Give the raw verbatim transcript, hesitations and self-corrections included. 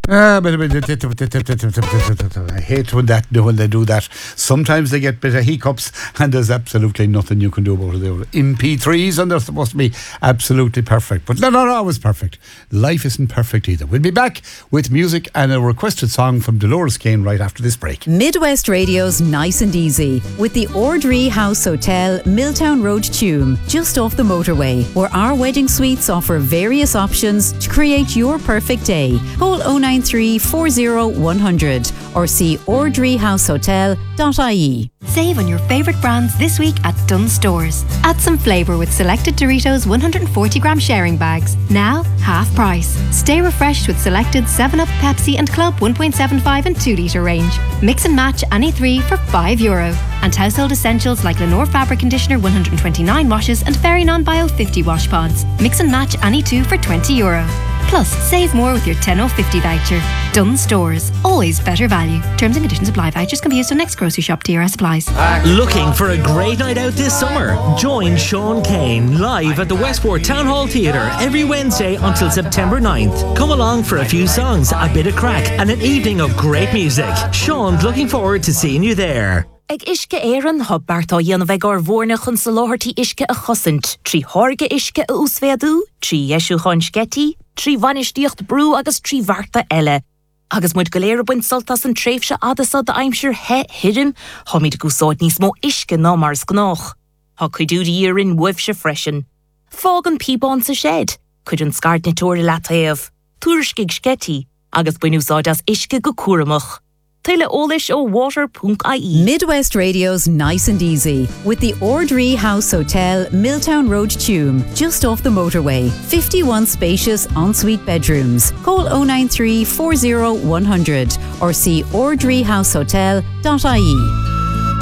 Ah, but I hate when that when they do that. Sometimes they get bit of hiccups, and there's absolutely nothing you can do about it. They were M P threes, and they're supposed to be absolutely perfect, but they're not always perfect. Life isn't perfect either. We'll be back with music and a requested song from Dolores Kane right after this break. Midwest Radio's Nice and Easy with the Ordree House Hotel, Milltown Road, Tuam, just off the motorway, where our wedding suites offer various options to create your perfect day. Call oh nine three, four oh, one hundred or see ordree house hotel dot I E. Save on your favourite brands this week at Dunnes Stores. Add some flavour with selected Doritos one hundred forty gram sharing bags. Now, half price. Stay refreshed with selected seven up, Pepsi and Club one point seven five and two litre range. Mix and match any three for five euro. And household essentials like Lenore Fabric Conditioner one hundred twenty-nine washes and Fairy Non-Bio fifty wash pods. Mix and match any two for twenty euro. Plus, save more with your ten oh fifty voucher. Dunnes Stores. Always better value. Terms and conditions apply. Vouchers can be used on next grocery shop. T R S supplies. Looking for a great night out this summer? Join Sean Kane live at the Westport Town Hall Theatre every Wednesday until September ninth. Come along for a few songs, a bit of crack and an evening of great music. Sean's looking forward to seeing you there. Ag isce éireann habbartá dhéanamh ag ar bhórna chun sa láthirtí isce a chosint, trí thorga isce a úsféadú, trí eisiú chun sgetí, trí bhainisteocht brú agus trí bharta eile. Agus muid go léir buint soltas an tréimhse adasa de aimsir he hirim, ha míid gúsáid níos mó isce ná mars gnách. Ha cuidú dírin wibse freisin. Fág an píbán sa shed, cuid an scart na tóir lataíomh, túriscig sgetí, agus buinúsáid as isce go cuaramach. Taylor Olish o water dot I E. Midwest Radio's Nice and Easy with the Ordree House Hotel, Milltown Road, Tuam, just off the motorway. fifty-one spacious ensuite bedrooms. Call oh nine three, four oh, one hundred or see ordree house hotel dot I E.